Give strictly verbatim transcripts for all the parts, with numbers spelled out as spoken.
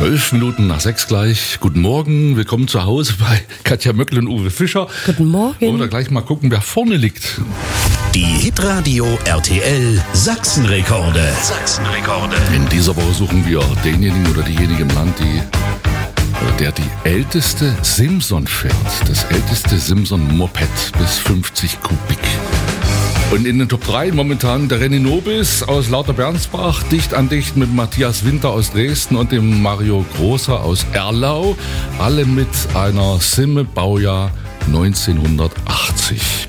Zwölf Minuten nach sechs gleich. Guten Morgen, willkommen zu Hause bei Katja Möckl und Uwe Fischer. Guten Morgen. Oder gleich mal gucken, wer vorne liegt. Die Hitradio R T L Sachsenrekorde. Sachsenrekorde. In dieser Woche suchen wir denjenigen oder diejenige im Land, die, der die älteste Simson fährt. Das älteste Simson-Moped bis fünfzig Kubik. Und in den Top drei momentan der René Nobis aus Lauter-Bernsbach, dicht an dicht mit Matthias Winter aus Dresden und dem Mario Großer aus Erlau. Alle mit einer Simme Baujahr neunzehnhundertachtzig.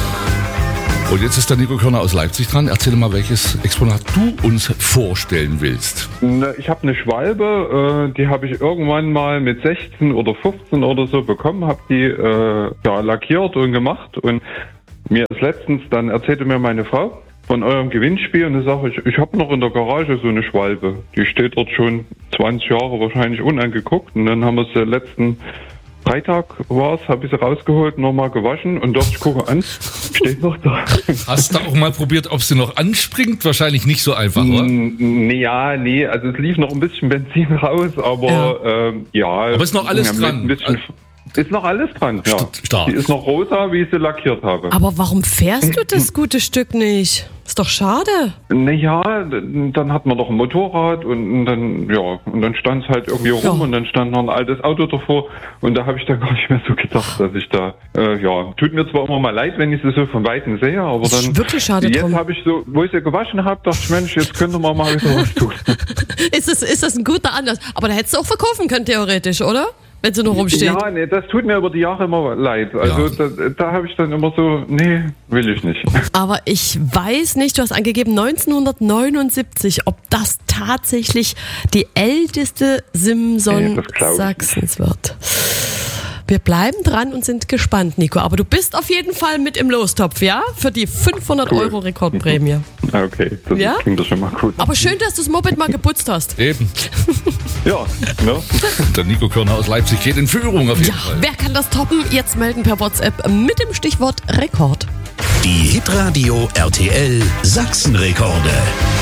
Und jetzt ist der Nico Körner aus Leipzig dran. Erzähl mal, welches Exponat du uns vorstellen willst. Ich habe eine Schwalbe, die habe ich irgendwann mal mit sechzehn oder fünfzehn oder so bekommen, habe die äh, ja, lackiert und gemacht. Und mir ist letztens, dann erzählte mir meine Frau von eurem Gewinnspiel und ich sage, ich, ich habe noch in der Garage so eine Schwalbe. Die steht dort schon zwanzig Jahre wahrscheinlich unangeguckt. Und dann haben wir sie letzten Freitag war es, habe ich sie rausgeholt, nochmal gewaschen und dachte, ich gucke an, steht noch da. Hast du auch mal probiert, ob sie noch anspringt? Wahrscheinlich nicht so einfach, oder? Nee, ja, nee, also es lief noch ein bisschen Benzin raus, aber ja. Ähm, ja aber ist noch alles dran? Ein bisschen, ist noch alles dran, ja. Stark. Die ist noch rosa, wie ich sie lackiert habe. Aber warum fährst du das gute Stück nicht? Ist doch schade. Naja, dann hat man doch ein Motorrad und dann, ja, und dann stand es halt irgendwie rum ja. Und dann stand noch ein altes Auto davor und da habe ich dann gar nicht mehr so gedacht, dass ich da, äh, ja, tut mir zwar immer mal leid, wenn ich sie so von Weitem sehe, aber das dann, ist wirklich schade jetzt drum. habe ich so, wo ich sie gewaschen habe, dachte ich, Mensch, jetzt könnte man mal wieder was tun. ist, das, ist das ein guter Anlass? Aber da hättest du auch verkaufen können, theoretisch, oder? Wenn sie noch rumsteht. Ja, nee, das tut mir über die Jahre immer leid. Also ja. da, da habe ich dann immer so, nee, will ich nicht. Aber ich weiß nicht, du hast angegeben neunzehnhundertneunundsiebzig, ob das tatsächlich die älteste Simson nee, Sachsens wird. Wir bleiben dran und sind gespannt, Nico. Aber du bist auf jeden Fall mit im Lostopf, ja? Für die fünfhundert cool. Euro Rekordprämie. Okay, das ja? klingt das schon mal gut. Aber schön, dass du das Moped mal geputzt hast. Eben. Ja, ne? Der Nico Körner aus Leipzig geht in Führung auf jeden ja, Fall. Wer kann das toppen? Jetzt melden per WhatsApp mit dem Stichwort Rekord. Die Hitradio R T L Sachsenrekorde.